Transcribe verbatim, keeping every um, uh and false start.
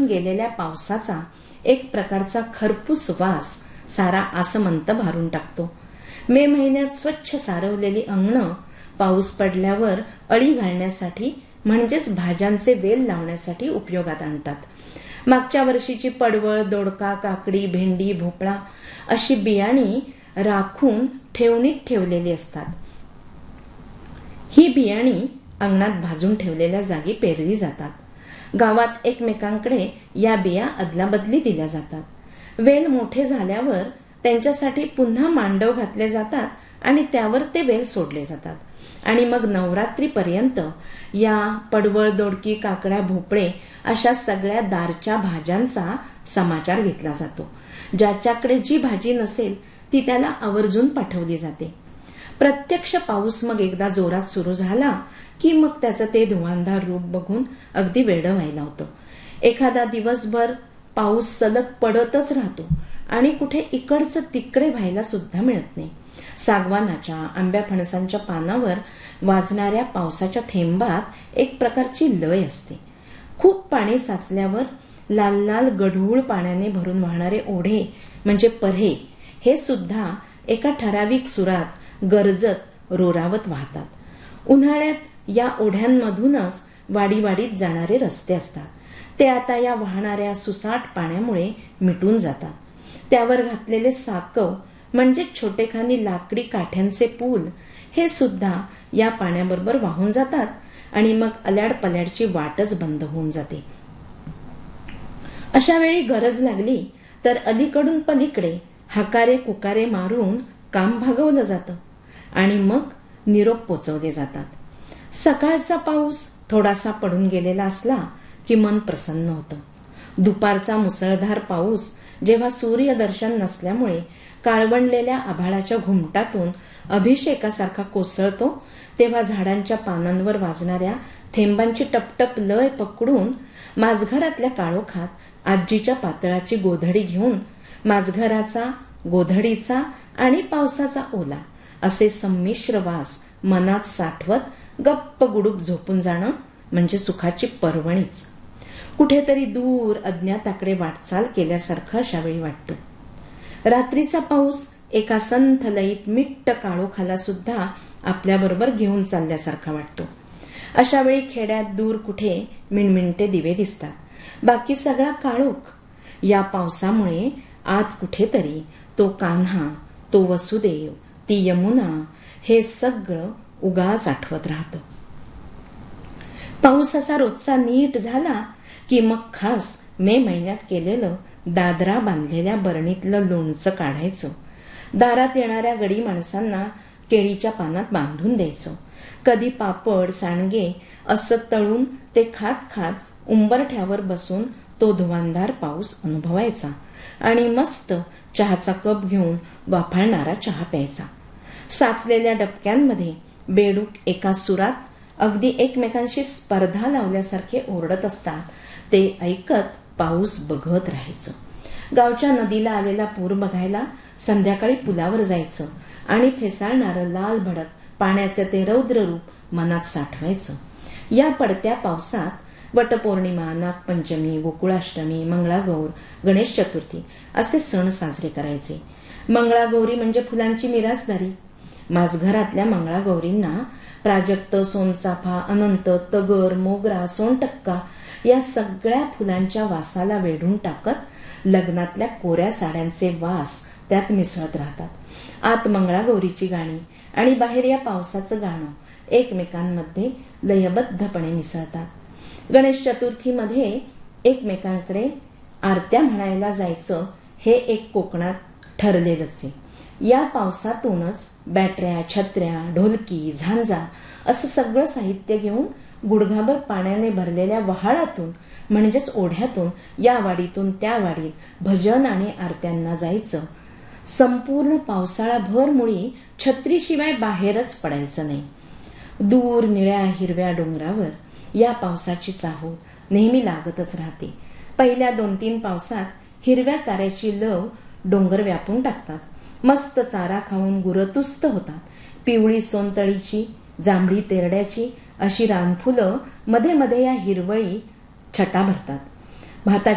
गेलेल्या पावसाचा एक प्रकारचा खरपूस वास सारा आसमंत भारून टाकतो. मे महिन्यात स्वच्छ सारवलेली अंगणं पाऊस पडल्यावर अळी घालण्यासाठी म्हणजेच भाज्यांचे वेल लावण्यासाठी उपयोगात आणतात. मागच्या वर्षीची पडवळ, दोडका, काकडी, भेंडी, भोपळा अशी बियाणी राखून ठेवणीत ठेवलेली असतात. ही बियाणी अंगणात भाजून ठेवलेल्या जागी पेरली जातात. गावात एकमेकांकडे या बिया अदलाबदली दिल्या जातात. वेल मोठे झाल्यावर त्यांच्यासाठी पुन्हा मांडव घातले जातात आणि त्यावर ते वेल सोडले जातात. आणि मग नवरात्रीपर्यंत या पडवळ, दोडकी, काकड्या, भोपळे अशा सगळ्या दारच्या भाज्यांचा समाचार घेतला जातो. ज्याच्याकडे जी भाजी नसेल ती त्याला आवर्जून पाठवली जाते. प्रत्यक्ष पाऊस मग एकदा जोरात सुरू झाला की मग त्याचं ते धुवांधार रूप बघून अगदी वेडं व्हायला होतं. एखादा दिवसभर पाऊस सलग पडतच राहतो आणि कुठे इकडचं तिकडे व्हायला सुद्धा मिळत नाही. सागवानाच्या, आंब्या फणसांच्या पानावर वाजणाऱ्या पावसाच्या थेंबात एक प्रकारची लय असते. खूप पाणी साचल्यावर लाल लाल गढूळ पाण्याने भरून वाहणारे ओढे म्हणजे पर्हे हे सुद्धा एका ठराविक सुरात गरजत रोरावत वाहतात. उन्हाळ्यात या ओढ्यांमधूनच वाडीवाडीत जाणारे रस्ते असतात. ते आता या वाहणाऱ्या सुसाट पाण्यामुळे मिटून जातात. त्यावर घातलेले साकव म्हणजे छोटेखानी लाकडी काठ्यांचे पूल हे सुद्धा या पाण्याबरोबर वाहून जातात आणि मग अल्याड पल्याडची वाटच बंद होऊन जाते. अशा वेळी गरज लागली तर अलीकडून पलीकडे हकारे कुकारे मारून काम भागवलं जातं आणि मग निरोप पोचवले जातात. सकाळचा पाऊस थोडासा पडून गेलेला असला की मन प्रसन्न होतं. दुपारचा मुसळधार पाऊस जेव्हा सूर्यदर्शन नसल्यामुळे काळवंडलेल्या आभाळाच्या घुमटातून अभिषेकासारखा कोसळतो तेव्हा झाडांच्या पानांवर वाजणाऱ्या थेंबांची टपटप लय पकडून माझघरातल्या काळोखात आजीच्या पातळाची गोधडी घेऊन माझघराचा, गोधडीचा आणि पावसाचा ओला असे संमिश्र वास मनात साठवत गप्प गुडूप झोपून जाणं म्हणजे सुखाची पर्वणीच. कुठेतरी दूर अज्ञाताकडे वाटचाल केल्यासारखं अशावेळी वाटतं. रात्रीचा पाऊस एका संथ लयीत मिट्ट काळोखाला सुद्धा आपल्याबरोबर घेऊन चालल्यासारखा वाटतो. अशावेळी खेड्यात दूर कुठे मिणमिणते दिवे दिसतात. बाकी सगळा काळोख. या पावसामुळे आत कुठेतरी तो कान्हा, तो वसुदेव, ती यमुना हे सगळं उगाच आठवत राहतं. पाऊस असा रोजचा नीट झाला की मग खास मे महिन्यात केलेलं दादरा बांधलेल्या बरणीतलं लोणचं काढायचं. दारात येणाऱ्या गडी माणसांना केळीच्या पानात बांधून द्यायचं. कधी पापड, सांडगे असं तळून ते खात खात उंबरठ्यावर बसून तो धुवांधार पाऊस अनुभवायचा आणि मस्त चहाचा कप घेऊन वाफाळणारा चहा प्यायचा. साचलेल्या डबक्यांमध्ये बेडूक एका सुरात अगदी एकमेकांशी स्पर्धा लावल्यासारखे ओरडत असतात. ते ऐकत पाऊस बघत राहायचं. गावच्या नदीला आलेला पूर बघायला संध्याकाळी पुलावर जायचं आणि फेसाळणारं लाल भडक पाण्याचे ते रौद्र रूप मनात साठवायचं. या पडत्या पावसात वटपौर्णिमा, नागपंचमी, गोकुळाष्टमी, मंगळागौर, गणेश चतुर्थी असे सण साजरे करायचे. मंगळागौरी म्हणजे फुलांची मिरासदारी. माझघरातल्या मंगळागौरींना प्राजक्त, सोनचाफा, अनंत, तगर, मोगरा, सोनटक्का या सगळ्या फुलांच्या वासाला वेढून टाकत लग्नातल्या कोऱ्या साड्यांचे वास त्यात मिसळत राहतात. आत मंगळागौरीची गाणी आणि बाहेर या पावसाचं गाणं एकमेकांमध्ये लयबद्धपणे मिसळतात. गणेश चतुर्थीमध्ये एकमेकांकडे आरत्या म्हणायला जायचं हे एक कोकणात ठरलेलंच आहे. या पावसातूनच बॅटऱ्या, छत्र्या, ढोलकी, झांजा असं सगळं साहित्य घेऊन गुडघाभर पाण्याने भरलेल्या वहाळातून म्हणजेच ओढ्यातून या वाडीतून त्या वाडीत भजन आणि आरत्यांना जायचं. संपूर्ण पावसाळाभर मुळी छत्रीशिवाय बाहेरच पडायचं नाही. दूर निळ्या हिरव्या डोंगरावर या पावसाची चाहूल नेहमी लागतच राहते. पहिल्या दोन तीन पावसात हिरव्या चाऱ्याची लव डोंगर व्यापून टाकतात. मस्त चारा खाऊन गुरं तुस्त होतात. पिवळी सोनतळीची, जांभळी तेरड्याची अशी रानफुलं मध्ये मध्ये या हिरवळी छटा भरतात. भाताची